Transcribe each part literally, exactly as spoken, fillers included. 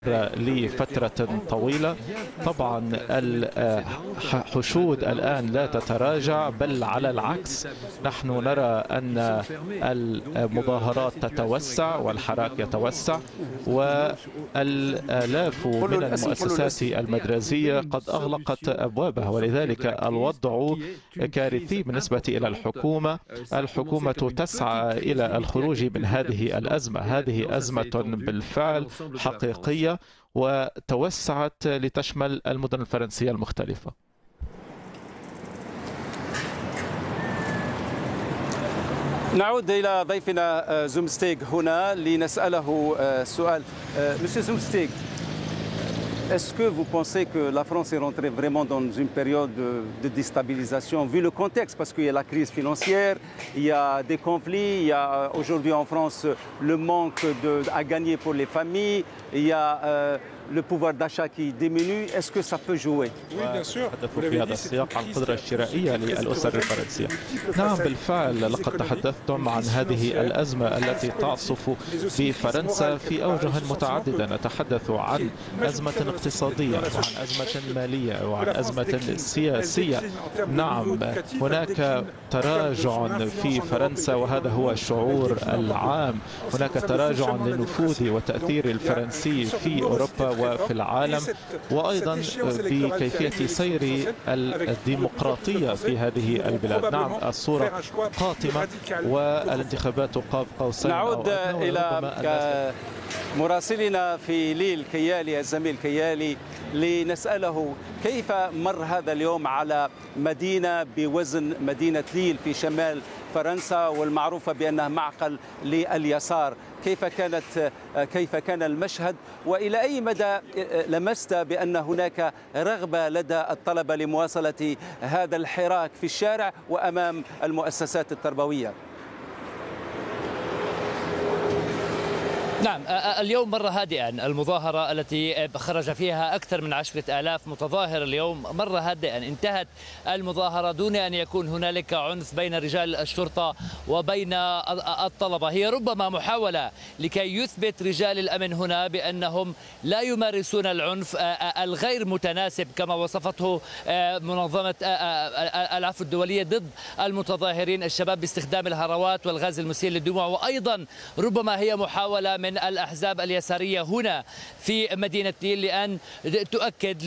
لفترة طويلة. طبعا الحشود الآن لا تتراجع، بل على العكس نحن نرى أن المظاهرات تتوسع والحراك يتوسع، والآلاف من المؤسسات المدرسية قد أغلقت أبوابها، ولذلك الوضع كارثي بالنسبة إلى الحكومة. الحكومة تسعى إلى الخروج من هذه الأزمة. هذه أزمة بالفعل حقيقية وتوسعت لتشمل المدن الفرنسية المختلفة. نعود إلى ضيفنا زومستيغ هنا لنسأله سؤال. Monsieur Zumsteeg, est-ce que vous pensez que la France est rentrée vraiment dans une période de déstabilisation, vu le contexte, parce qu'il y a la crise financière, il y a des conflits, il y a aujourd'hui en France le manque de, à gagner pour les familles, il y a euh, le pouvoir d'achat qui diminue. Est-ce que ça peut jouer? تحدثوا في هذا السياق عن القدرة الشرائية للأسر الفرنسية. نعم بالفعل، لقد تحدثتم عن هذه الأزمة التي تعصف في فرنسا في أوجه متعددة. نتحدث عن أزمة اقتصادية وعن أزمة مالية وعن أزمة سياسية. نعم هناك تراجع في فرنسا وهذا هو الشعور العام. هناك تراجع لنفوذ وتأثير الفرنسي في أوروبا وفي العالم، وأيضا بكيفية سير الديمقراطية في هذه البلاد. نعم الصورة قاتمة والانتخابات قاب قوسين. نعود إلى مراسلنا في ليل كيالي، الزميل كيالي، لنسأله كيف مر هذا اليوم على مدينة بوزن مدينة ليل في شمال فرنسا والمعروفة بأنها معقل لليسار. كيف كانت كيف كان المشهد، وإلى أي مدى لمست بأن هناك رغبة لدى الطلبة لمواصلة هذا الحراك في الشارع وأمام المؤسسات التربوية؟ نعم اليوم مر هادئا. المظاهرة التي خرج فيها أكثر من عشرة آلاف متظاهر اليوم مر هادئا. انتهت المظاهرة دون أن يكون هنالك عنف بين رجال الشرطة وبين الطلبة. هي ربما محاولة لكي يثبت رجال الأمن هنا بأنهم لا يمارسون العنف الغير متناسب كما وصفته منظمة العفو الدولية ضد المتظاهرين الشباب باستخدام الهروات والغاز المسيل للدموع. وأيضا ربما هي محاولة من الأحزاب اليسارية هنا في مدينة ليل لأن تؤكد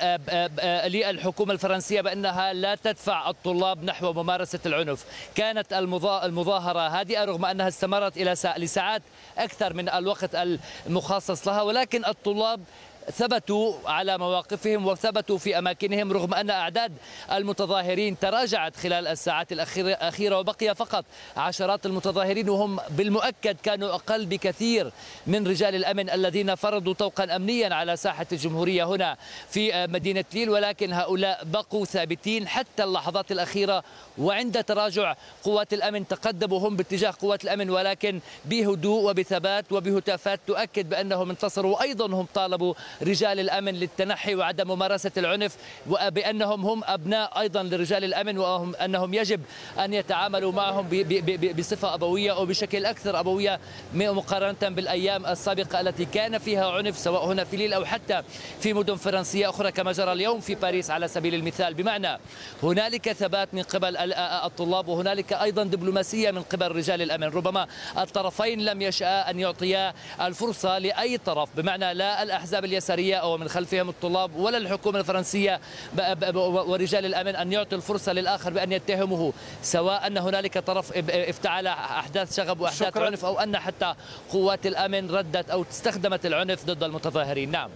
للحكومة الفرنسية بأنها لا تدفع الطلاب نحو ممارسة العنف. كانت المظاهرة هادئة رغم أنها استمرت إلى لساعات أكثر من الوقت المخصص لها، ولكن الطلاب ثبتوا على مواقفهم وثبتوا في أماكنهم رغم أن أعداد المتظاهرين تراجعت خلال الساعات الأخيرة وبقي فقط عشرات المتظاهرين، وهم بالمؤكد كانوا أقل بكثير من رجال الأمن الذين فرضوا طوقا أمنيا على ساحة الجمهورية هنا في مدينة ليل. ولكن هؤلاء بقوا ثابتين حتى اللحظات الأخيرة، وعند تراجع قوات الأمن تقدموا هم باتجاه قوات الأمن ولكن بهدوء وبثبات وبهتافات تؤكد بأنهم انتصروا. وأيضا هم طالبوا رجال الأمن للتنحي وعدم ممارسة العنف، وبأنهم هم أبناء أيضا لرجال الأمن وأنهم يجب أن يتعاملوا معهم بصفة أبوية أو بشكل أكثر أبوية مقارنة بالأيام السابقة التي كان فيها عنف سواء هنا في ليل أو حتى في مدن فرنسية أخرى كما جرى اليوم في باريس على سبيل المثال. بمعنى هنالك ثبات من قبل الطلاب وهنالك أيضا دبلوماسية من قبل رجال الأمن. ربما الطرفين لم يشاء أن يعطيا الفرصة لأي طرف، بمعنى لا الأحزاب اليسارية أو من خلفهم الطلاب ولا الحكومة الفرنسية ورجال الأمن أن يعطوا الفرصة للآخر بأن يتهمه، سواء أن هنالك طرف افتعل أحداث شغب وأحداث عنف أو أن حتى قوات الأمن ردت أو استخدمت العنف ضد المتظاهرين. نعم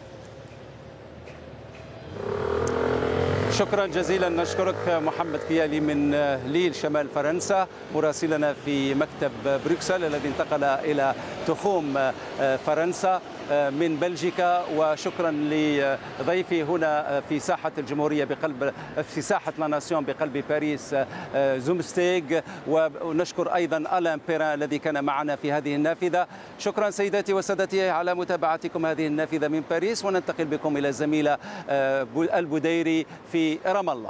شكرا جزيلا. نشكرك محمد كيالي من ليل شمال فرنسا، مراسلنا في مكتب بروكسل الذي انتقل إلى تخوم فرنسا من بلجيكا. وشكرا لضيفي هنا في ساحة الجمهورية بقلب في ساحة لا ناسيون بقلب باريس زومستيغ، ونشكر أيضا ألان بيران الذي كان معنا في هذه النافذة. شكرا سيداتي وسادتي على متابعتكم هذه النافذة من باريس، وننتقل بكم إلى الزميلة البديري في رام الله.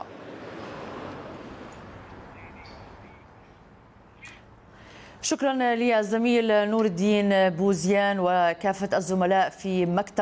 شكرا للزميل نور الدين بوزيان وكافة الزملاء في مكتب